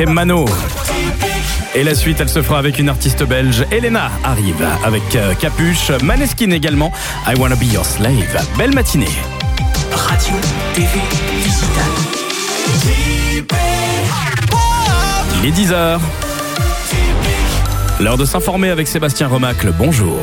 Mano. Et la suite, elle se fera avec une artiste belge. Elena arrive avec Capuche. Maneskin également. I Wanna Be Your Slave. Belle matinée. Radio, TV, digital. Il est 10h. L'heure de s'informer avec Sébastien Remacle. Bonjour.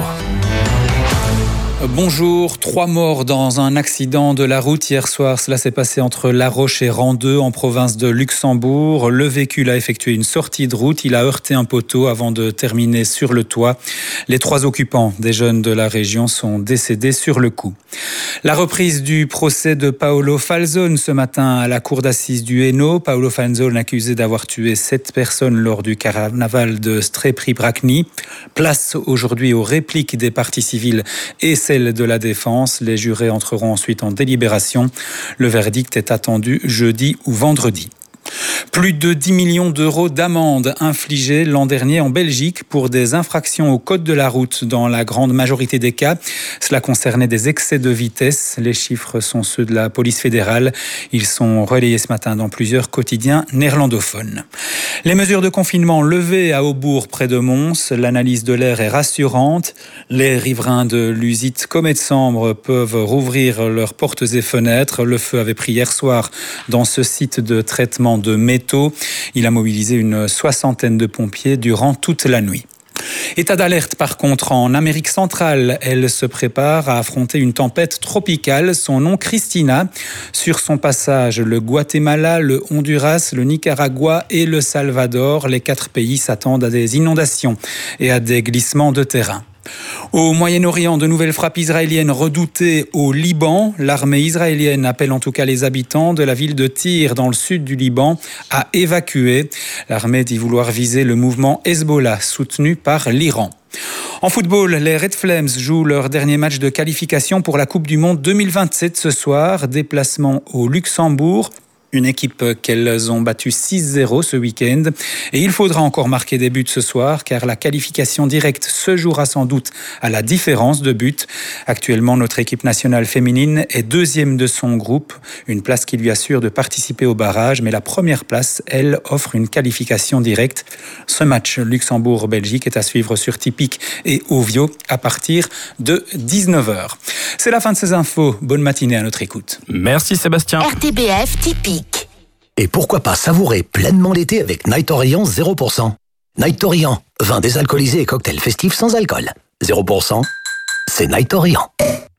Bonjour, 3 morts dans un accident de la route hier soir. Cela s'est passé entre La Roche et Randeux en province de Luxembourg. Le véhicule a effectué une sortie de route. Il a heurté un poteau avant de terminer sur le toit. Les 3 occupants, des jeunes de la région, sont décédés sur le coup. La reprise du procès de Paolo Falzone ce matin à la cour d'assises du Hainaut. Paolo Falzone accusé d'avoir tué 7 personnes lors du carnaval de Strepri-Bracni. Place aujourd'hui aux répliques des parties civiles et celle de la défense. Les jurés entreront ensuite en délibération. Le verdict est attendu jeudi ou vendredi. Plus de 10 millions d'euros d'amende infligées l'an dernier en Belgique pour des infractions au code de la route dans la grande majorité des cas. Cela concernait des excès de vitesse. Les chiffres sont ceux de la police fédérale. Ils sont relayés ce matin dans plusieurs quotidiens néerlandophones. Les mesures de confinement levées à Aubourg près de Mons. L'analyse de l'air est rassurante. Les riverains de l'usine Comet-Sambre peuvent rouvrir leurs portes et fenêtres. Le feu avait pris hier soir dans ce site de traitement de métaux. Il a mobilisé une 60aine de pompiers durant toute la nuit. État d'alerte par contre en Amérique centrale. Elle se prépare à affronter une tempête tropicale. Son nom Christina. Sur son passage, le Guatemala, le Honduras, le Nicaragua et le Salvador. Les 4 pays s'attendent à des inondations et à des glissements de terrain. Au Moyen-Orient, de nouvelles frappes israéliennes redoutées au Liban. L'armée israélienne appelle en tout cas les habitants de la ville de Tyr, dans le sud du Liban, à évacuer. L'armée dit vouloir viser le mouvement Hezbollah, soutenu par l'Iran. En football, les Red Flames jouent leur dernier match de qualification pour la Coupe du Monde 2027 ce soir. Déplacement au Luxembourg. Une équipe qu'elles ont battue 6-0 ce week-end. Et il faudra encore marquer des buts ce soir, car la qualification directe se jouera sans doute à la différence de buts. Actuellement, notre équipe nationale féminine est 2e de son groupe, une place qui lui assure de participer au barrage. Mais la première place, elle, offre une qualification directe. Ce match Luxembourg-Belgique est à suivre sur Tipic et Ovio à partir de 19h. C'est la fin de ces infos. Bonne matinée à notre écoute. Merci Sébastien. RTBF Tipic. Et pourquoi pas savourer pleinement l'été avec Night Orient 0%. Night Orient, vin désalcoolisé et cocktail festif sans alcool. 0%, c'est Night Orient.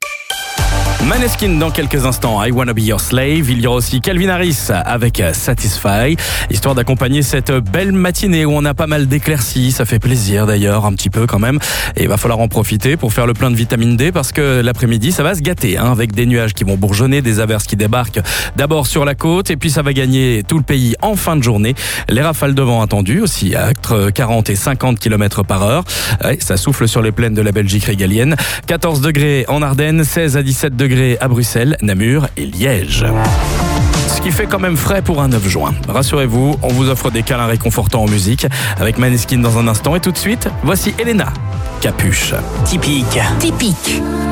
Maneskin dans quelques instants, I Wanna Be Your Slave. Il y aura aussi Calvin Harris avec Satisfy, histoire d'accompagner cette belle matinée où on a pas mal d'éclaircies. Ça fait plaisir d'ailleurs, un petit peu quand même. Et il va falloir en profiter pour faire le plein de vitamine D parce que l'après-midi, ça va se gâter avec des nuages qui vont bourgeonner, des averses qui débarquent d'abord sur la côte et puis ça va gagner tout le pays en fin de journée. Les rafales de vent attendues aussi à entre 40 et 50 km par heure. Ça souffle sur les plaines de la Belgique régalienne. 14 degrés en Ardennes, 16 à 17 degrés à Bruxelles, Namur et Liège. Ce qui fait quand même frais pour un 9 juin. Rassurez-vous, on vous offre des câlins réconfortants en musique avec Maneskin dans un instant. Et tout de suite, voici Elena, Capuche. Typique.